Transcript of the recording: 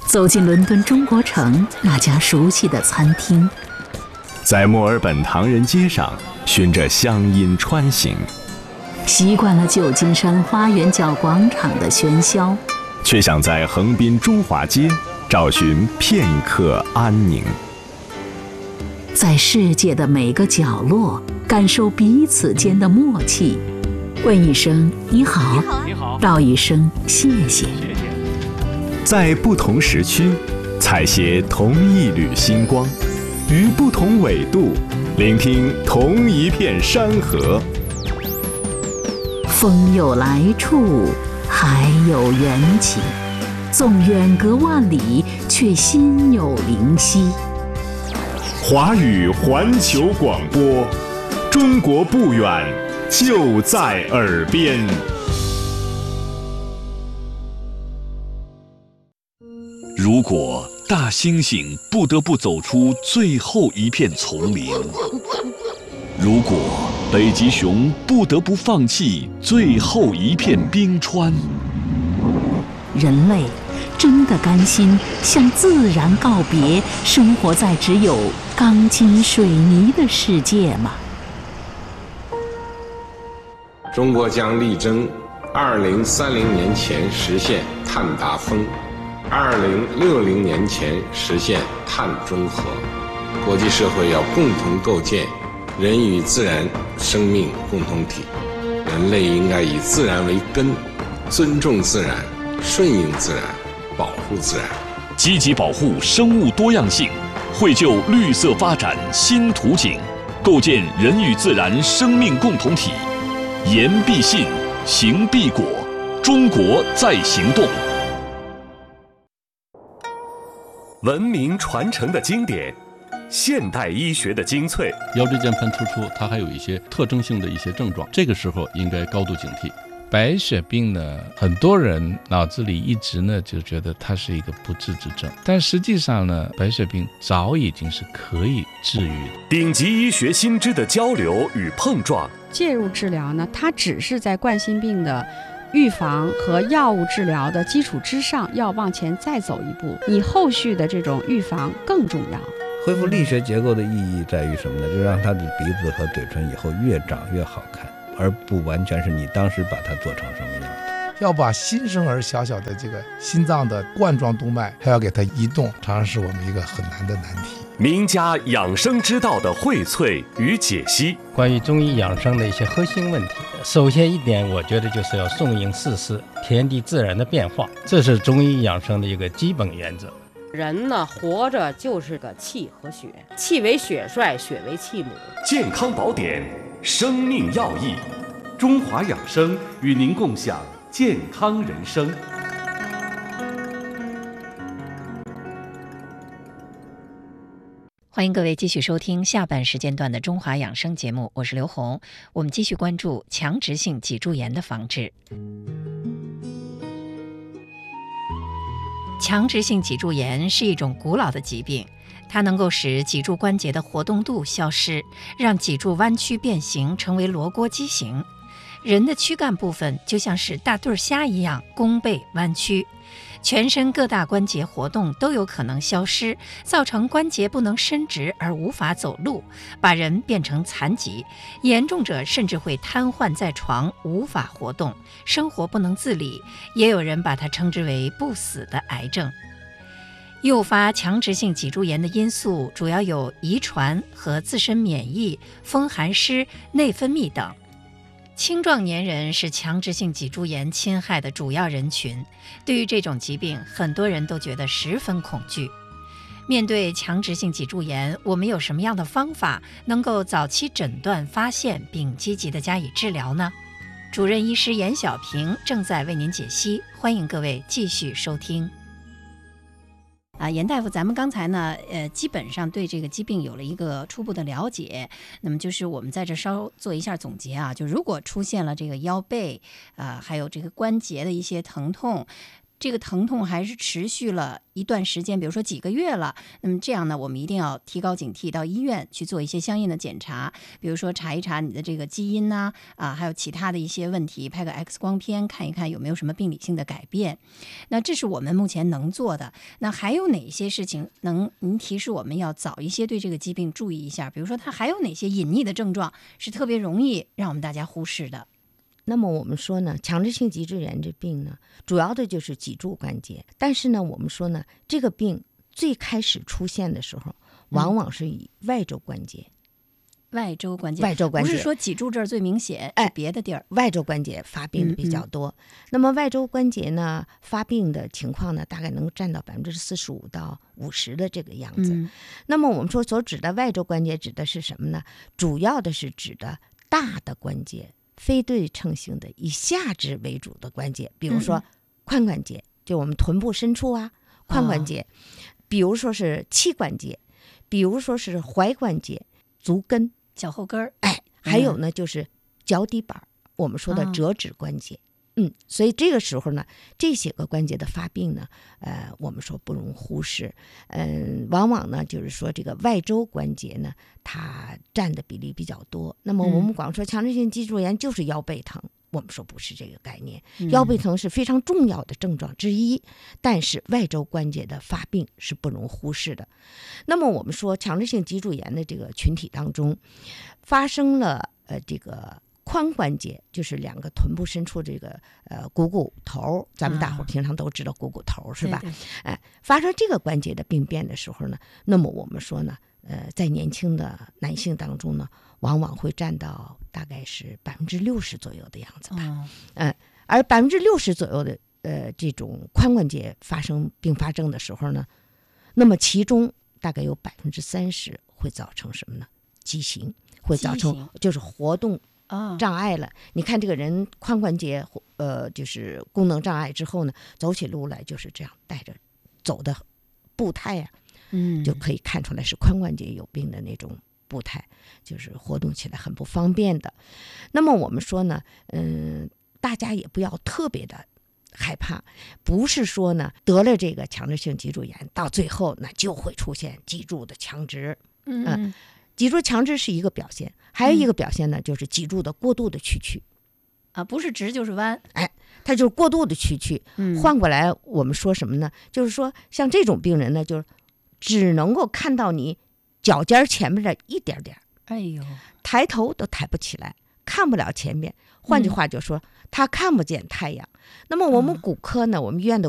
走进伦敦中国城那家熟悉的餐厅， 在墨尔本唐人街上循着乡音穿行， 习惯了旧金山花园角广场的喧嚣， 却想在横滨中华街找寻片刻安宁。 在世界的每个角落感受彼此间的默契，问一声你好，道一声谢谢。 在不同时区采撷同一缕星光，于不同纬度聆听同一片山河。 风有来处，海有缘起，纵远隔万里，却心有灵犀。 华语环球广播，中国不远，就在耳边。 如果大猩猩不得不走出最后一片丛林，如果北极熊不得不放弃最后一片冰川， 人类真的甘心向自然告别，生活在只有钢筋水泥的世界吗？ 中国将力争2030年前实现碳达峰，2060年前实现碳中和。国际社会要共同构建人与自然生命共同体，人类应该以自然为根，尊重自然，顺应自然，保护自然， 积极保护生物多样性，绘就绿色发展新图景，构建人与自然生命共同体。言必信，行必果，中国在行动。 文明传承的经典，现代医学的精粹。 腰椎间盘突出，它还有一些特征性的一些症状，这个时候应该高度警惕。白血病呢，很多人脑子里一直呢就觉得它是一个不治之症，但实际上呢，白血病早已经是可以治愈的。 顶级医学新知的交流与碰撞， 介入治疗呢，它只是在冠心病的预防和药物治疗的基础之上，要往前再走一步，你后续的这种预防更重要。 恢复力学结构的意义在于什么呢？就让他的鼻子和嘴唇以后越长越好看，而不完全是你当时把它做成什么样的。 要把新生儿小小的这个心脏的冠状动脉还要给它移动，常常是我们一个很难的难题。 名家养生之道的荟萃与解析， 关于中医养生的一些核心问题，首先一点，我觉得就是要顺应四时，天地自然的变化，这是中医养生的一个基本原则。 人呢，活着就是个气和血，气为血帅，血为气母。 健康宝典，生命要义，中华养生与您共享健康人生。 欢迎各位继续收听下半时间段的中华养生节目，我是刘红。我们继续关注强直性脊柱炎的防治。强直性脊柱炎是一种古老的疾病，它能够使脊柱关节的活动度消失，让脊柱弯曲变形，成为罗锅畸形。人的躯干部分就像是大对虾一样弓背弯曲，全身各大关节活动都有可能消失，造成关节不能伸直而无法走路，把人变成残疾，严重者甚至会瘫痪在床，无法活动，生活不能自理，也有人把它称之为不死的癌症。诱发强直性脊柱炎的因素主要有遗传和自身免疫、风寒湿、内分泌等。青壮年人是强直性脊柱炎侵害的主要人群，对于这种疾病，很多人都觉得十分恐惧。面对强直性脊柱炎，我们有什么样的方法能够早期诊断发现并积极地加以治疗呢？主任医师严小平正在为您解析，欢迎各位继续收听。严大夫，咱们刚才呢，基本上对这个疾病有了一个初步的了解。那么就是我们在这稍做一下总结啊，就如果出现了这个腰背，还有这个关节的一些疼痛， 这个疼痛还是持续了一段时间，比如说几个月了，那么这样呢，我们一定要提高警惕，到医院去做一些相应的检查，比如说查一查你的这个基因呐，还有其他的一些问题，拍个 X 光片看一看有没有什么病理性的改变。那这是我们目前能做的。那还有哪些事情您提示我们要早一些对这个疾病注意一下？比如说它还有哪些隐匿的症状是特别容易让我们大家忽视的？ 那么我们说呢，强直性脊柱炎这病呢，主要的就是脊柱关节。但是呢，我们说呢，这个病最开始出现的时候，往往是以外周关节。 外周关节不是说脊柱这儿最明显，是别的地儿。 外周关节发病的比较多。那么外周关节呢，发病的情况呢，大概能占到45%到50%的这个样子。那么我们说所指的外周关节指的是什么呢？主要的是指的大的关节，非对称性的以下肢为主的关节，比如说髋关节，就我们臀部深处啊，髋关节，比如说是膝关节，比如说是踝关节、足跟、 脚后跟儿， 还有呢就是脚底板，我们说的折指关节。所以这个时候呢，这些个关节的发病呢，我们说不容忽视。往往呢，就是说这个外周关节呢，它占的比例比较多。那么我们光说强直性脊柱炎就是腰背疼，我们说不是这个概念。腰背疼是非常重要的症状之一，但是外周关节的发病是不容忽视的。那么我们说强直性脊柱炎的这个群体当中，发生了这个髋关节，就是两个臀部深处这个股骨头，咱们大伙平常都知道股骨头是吧？发生这个关节的病变的时候呢，那么我们说呢，在年轻的男性当中呢，往往会占到大概是60%左右的样子吧。而60%左右的这种髋关节发生并发症的时候呢，那么其中大概有30%会造成什么呢？畸形，会造成就是活动障碍了。你看这个人髋关节就是功能障碍之后呢，走起路来就是这样带着走的步态啊，就可以看出来是髋关节有病的那种步态，就是活动起来很不方便的。那么我们说呢，大家也不要特别的害怕，不是说呢得了这个强直性脊柱炎到最后呢就会出现脊柱的强直。脊柱强直是一个表现，还有一个表现呢，就是脊柱的过度的屈曲不是直就是弯， 它就是过度的屈曲。换过来我们说什么呢？就是说像这种病人呢，就是只能够看到你脚尖前面的一点点，抬头都抬不起来，看不了前面。换句话就说，他看不见太阳。那么我们骨科呢，我们医院的